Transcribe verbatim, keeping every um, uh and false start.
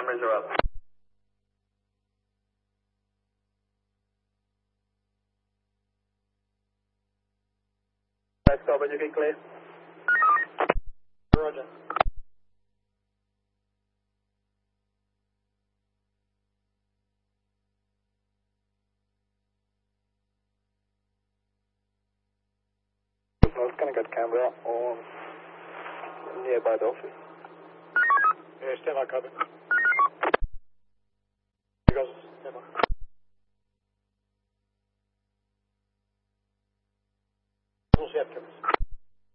cameras are up. Next over, you get clear? Roger. North Connecticut camera on nearby the office. Yeah, stand by, copy. Because, stand by. We'll see after this.